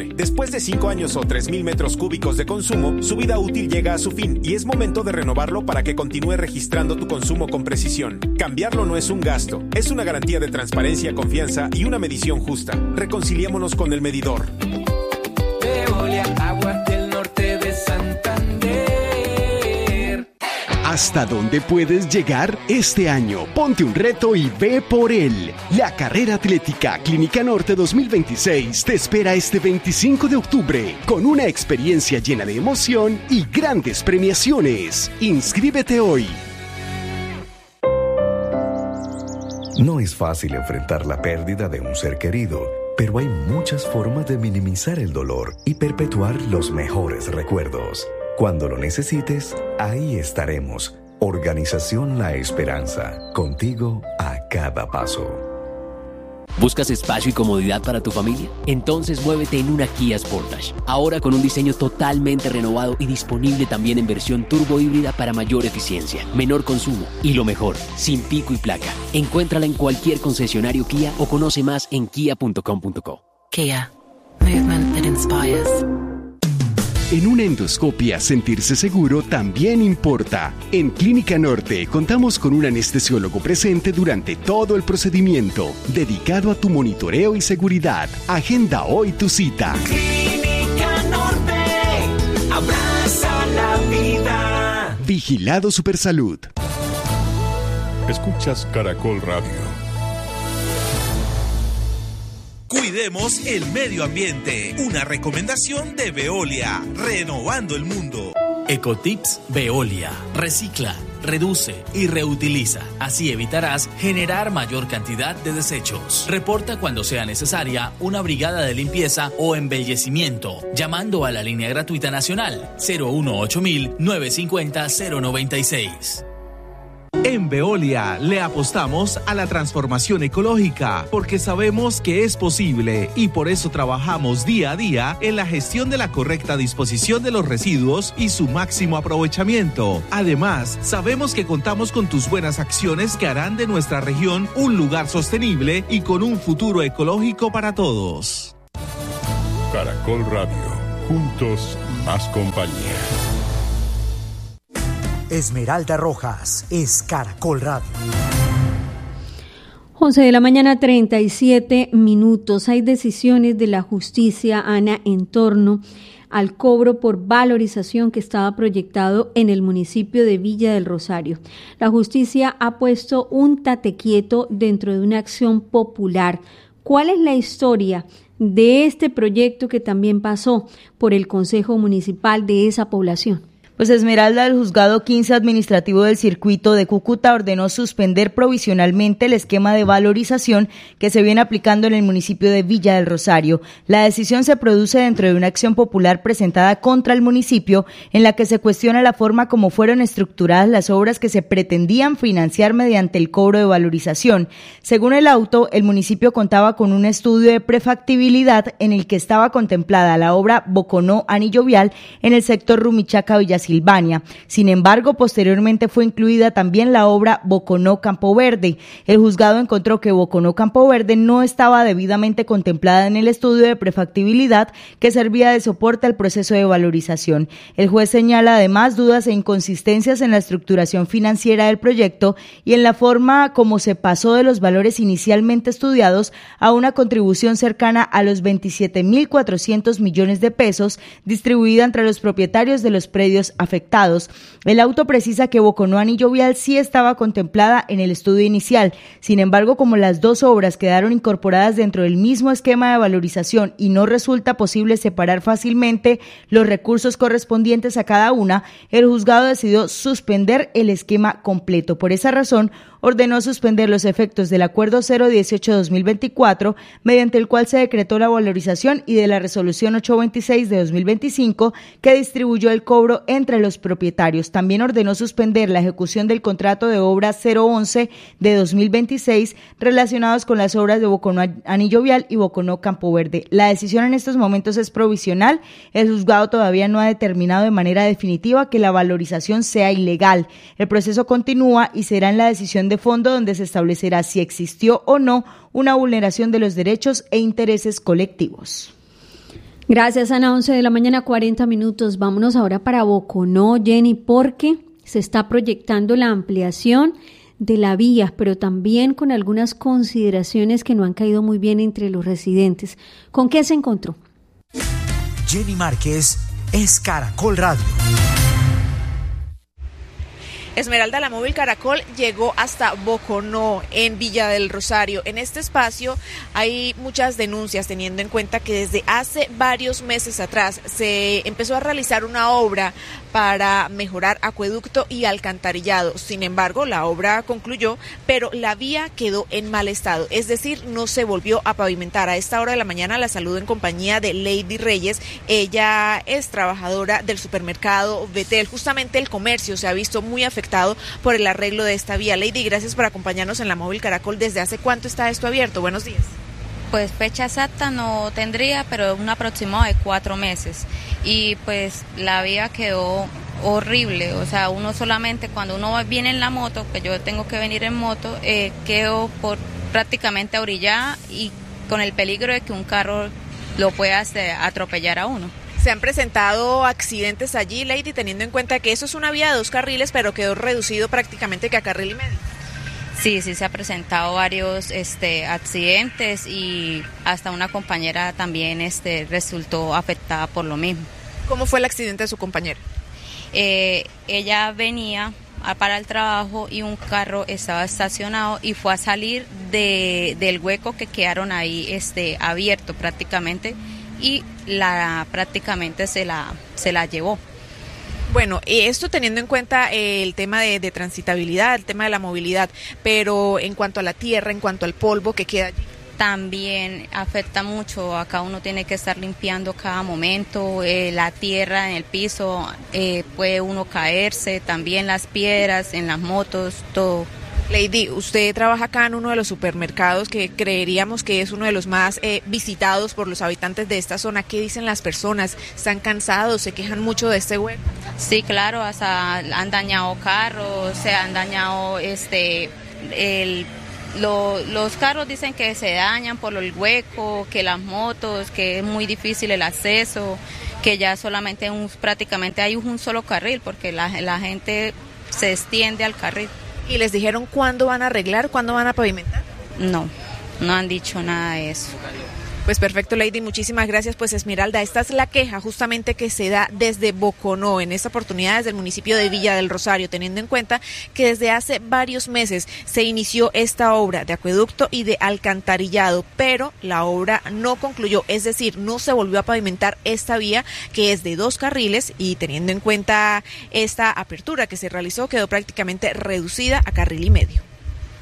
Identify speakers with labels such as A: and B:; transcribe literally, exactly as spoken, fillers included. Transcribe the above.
A: Después de cinco años o tres mil metros cúbicos de consumo, su vida útil llega a su fin y es momento de renovarlo para que continúe registrando tu consumo con precisión. Cambiarlo no es un gasto, es una garantía de transparencia, confianza y una medición justa. Reconciliémonos con el medidor.
B: Veolia, aguas del norte de Santander.
C: ¿Hasta dónde puedes llegar este año? Ponte un reto y ve por él. La carrera atlética Clínica Norte dos mil veintiséis te espera este veinticinco de octubre con una experiencia llena de emoción y grandes premiaciones. Inscríbete hoy.
D: No es fácil enfrentar la pérdida de un ser querido, pero hay muchas formas de minimizar el dolor y perpetuar los mejores recuerdos. Cuando lo necesites, ahí estaremos. Organización La Esperanza, contigo a cada paso.
E: ¿Buscas espacio y comodidad para tu familia? Entonces muévete en una Kia Sportage. Ahora con un diseño totalmente renovado y disponible también en versión turbo híbrida para mayor eficiencia, menor consumo y lo mejor, sin pico y placa. Encuéntrala en cualquier concesionario Kia o conoce más en kia punto com punto co.
F: Kia. Movement that inspires.
C: En una endoscopia, sentirse seguro también importa. En Clínica Norte contamos con un anestesiólogo presente durante todo el procedimiento, dedicado a tu monitoreo y seguridad. Agenda hoy tu cita.
B: Clínica Norte, abraza la vida.
C: Vigilado Supersalud.
G: Escuchas Caracol Radio.
H: Cuidemos el medio ambiente. Una recomendación de Veolia, renovando el mundo.
I: Ecotips Veolia. Recicla, reduce y reutiliza. Así evitarás generar mayor cantidad de desechos. Reporta cuando sea necesaria una brigada de limpieza o embellecimiento, llamando a la línea gratuita nacional cero uno ocho mil novecientos cincuenta cero noventa y seis.
J: En Veolia le apostamos a la transformación ecológica porque sabemos que es posible y por eso trabajamos día a día en la gestión de la correcta disposición de los residuos y su máximo aprovechamiento. Además, sabemos que contamos con tus buenas acciones que harán de nuestra región un lugar sostenible y con un futuro ecológico para todos.
G: Caracol Radio, juntos más compañía.
K: Esmeralda Rojas es Caracol Radio.
L: once de la mañana, treinta y siete minutos. Hay decisiones de la justicia, Ana, en torno al cobro por valorización que estaba proyectado en el municipio de Villa del Rosario. La justicia ha puesto un tate quieto dentro de una acción popular. ¿Cuál es la historia de este proyecto que también pasó por el Consejo Municipal de esa población?
M: Pues Esmeralda, el juzgado quince administrativo del circuito de Cúcuta ordenó suspender provisionalmente el esquema de valorización que se viene aplicando en el municipio de Villa del Rosario. La decisión se produce dentro de una acción popular presentada contra el municipio en la que se cuestiona la forma como fueron estructuradas las obras que se pretendían financiar mediante el cobro de valorización. Según el auto, el municipio contaba con un estudio de prefactibilidad en el que estaba contemplada la obra Boconó Anillo Vial en el sector Rumichaca Villasilvania. Sin embargo, posteriormente fue incluida también la obra Boconó Campo Verde. El juzgado encontró que Boconó Campo Verde no estaba debidamente contemplada en el estudio de prefactibilidad que servía de soporte al proceso de valorización. El juez señala además dudas e inconsistencias en la estructuración financiera del proyecto y en la forma como se pasó de los valores inicialmente estudiados a una contribución cercana a los veintisiete mil cuatrocientos millones de pesos distribuida entre los propietarios de los predios afectados. El auto precisa que Boconó Anillo Vial sí estaba contemplada en el estudio inicial. Sin embargo, como las dos obras quedaron incorporadas dentro del mismo esquema de valorización y no resulta posible separar fácilmente los recursos correspondientes a cada una, el juzgado decidió suspender el esquema completo. Por esa razón, ordenó suspender los efectos del Acuerdo cero dieciocho dos mil veinticuatro, mediante el cual se decretó la valorización, y de la Resolución ochocientos veintiséis de dos mil veinticinco, que distribuyó el cobro entre los propietarios. También ordenó suspender la ejecución del contrato de obra cero once de dos mil veintiséis relacionados con las obras de Boconó Anillo Vial y Boconó Campo Verde. La decisión en estos momentos es provisional. El juzgado todavía no ha determinado de manera definitiva que la valorización sea ilegal. El proceso continúa y será en la decisión de fondo donde se establecerá si existió o no una vulneración de los derechos e intereses colectivos.
L: Gracias, Ana. once de la mañana, cuarenta minutos. Vámonos ahora para Boconó, Jenny, porque se está proyectando la ampliación de la vía, pero también con algunas consideraciones que no han caído muy bien entre los residentes. ¿Con qué se encontró?
K: Jenny Márquez es Caracol Radio.
N: Esmeralda, la móvil Caracol llegó hasta Boconó, en Villa del Rosario. En este espacio hay muchas denuncias, teniendo en cuenta que desde hace varios meses atrás se empezó a realizar una obra para mejorar acueducto y alcantarillado. Sin embargo, la obra concluyó, pero la vía quedó en mal estado, es decir, no se volvió a pavimentar. A esta hora de la mañana la saludo en compañía de Lady Reyes. Ella es trabajadora del supermercado Betel. Justamente el comercio se ha visto muy afectado por el arreglo de esta vía. Lady, gracias por acompañarnos en la móvil Caracol. ¿Desde hace cuánto está esto abierto? Buenos días.
O: Pues fecha exacta no tendría, pero un aproximado de cuatro meses. Y pues la vía quedó horrible, o sea, uno solamente cuando uno viene en la moto, que yo tengo que venir en moto, eh, quedo por prácticamente orillada y con el peligro de que un carro lo pueda este, atropellar a uno.
N: ¿Se han presentado accidentes allí, Lady, teniendo en cuenta que eso es una vía de dos carriles, pero quedó reducido prácticamente que a carril y medio?
O: Sí, sí se ha presentado varios este, accidentes y hasta una compañera también este, resultó afectada por lo mismo.
N: ¿Cómo fue el accidente de su compañera?
O: Eh, ella venía a, para el trabajo y un carro estaba estacionado y fue a salir de, del hueco que quedaron ahí este, abierto prácticamente y la prácticamente se la, se la llevó.
N: Bueno, esto teniendo en cuenta el tema de, de transitabilidad, el tema de la movilidad, pero en cuanto a la tierra, en cuanto al polvo que queda allí.
O: También afecta mucho, acá uno tiene que estar limpiando cada momento, eh, la tierra en el piso, eh, puede uno caerse, también las piedras en las motos, todo.
N: Lady, usted trabaja acá en uno de los supermercados que creeríamos que es uno de los más eh, visitados por los habitantes de esta zona. ¿Qué dicen las personas? ¿Están cansados? ¿Se quejan mucho de este hueco?
O: Sí, claro, hasta han dañado carros, se han dañado este el lo, los carros dicen que se dañan por el hueco, que las motos, que es muy difícil el acceso, que ya solamente un, prácticamente hay un solo carril porque la, la gente se extiende al carril.
N: ¿Y les dijeron cuándo van a arreglar, cuándo van a pavimentar?
O: No, no han dicho nada de eso.
N: Pues perfecto, Lady, muchísimas gracias. Pues Esmeralda, esta es la queja justamente que se da desde Boconó, en esta oportunidad desde el municipio de Villa del Rosario, teniendo en cuenta que desde hace varios meses se inició esta obra de acueducto y de alcantarillado, pero la obra no concluyó, es decir, no se volvió a pavimentar esta vía que es de dos carriles y teniendo en cuenta esta apertura que se realizó quedó prácticamente reducida a carril y medio.